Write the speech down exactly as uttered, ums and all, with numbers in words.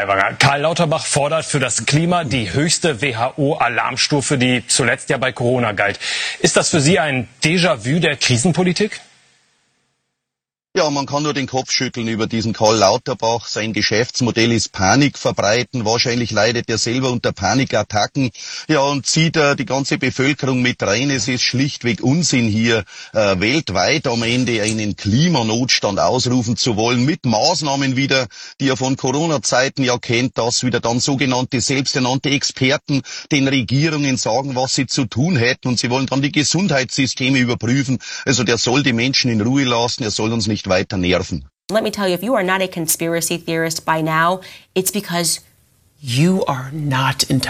Aiwanger. Karl Lauterbach fordert für das Klima die höchste W H O-Alarmstufe, die zuletzt ja bei Corona galt. Ist das für Sie ein Déjà-vu der Krisenpolitik? Ja, man kann nur den Kopf schütteln über diesen Karl Lauterbach. Sein Geschäftsmodell ist Panik verbreiten. Wahrscheinlich leidet er selber unter Panikattacken. Ja, und zieht äh, die ganze Bevölkerung mit rein. Es ist schlichtweg Unsinn, hier äh, weltweit am Ende einen Klimanotstand ausrufen zu wollen. Mit Maßnahmen wieder, die er von Corona-Zeiten ja kennt, dass wieder dann sogenannte, selbsternannte Experten den Regierungen sagen, was sie zu tun hätten. Und sie wollen dann die Gesundheitssysteme überprüfen. Also der soll die Menschen in Ruhe lassen. Er soll uns nicht weiter nerven. Let me tell you, if you are not a conspiracy theorist by now, it's because you are not in touch.